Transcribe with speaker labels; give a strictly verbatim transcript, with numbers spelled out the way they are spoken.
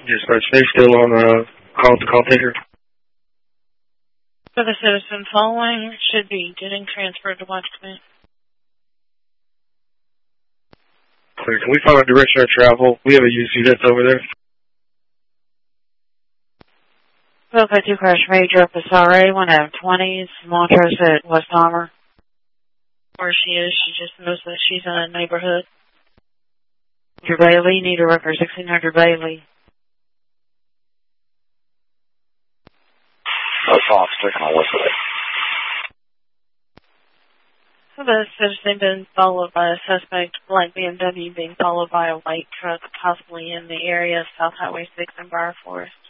Speaker 1: Dispatch, they still on uh, call to call taker.
Speaker 2: For the citizen following, should be getting transferred to watch command.
Speaker 1: Clear. Can we find a direction of travel? We have a U C that's over there.
Speaker 2: twelve oh two crash major up S R A, one out of twenties, Montrose at West Palmer. Where she is, she just knows that she's in a neighborhood. Your Bailey, need a record sixteen hundred Bailey.
Speaker 3: That's off, sticking on what's it.
Speaker 2: So the citizen been followed by a suspect, black B M W being followed by a white truck, possibly in the area of South Highway six in Briar Forest.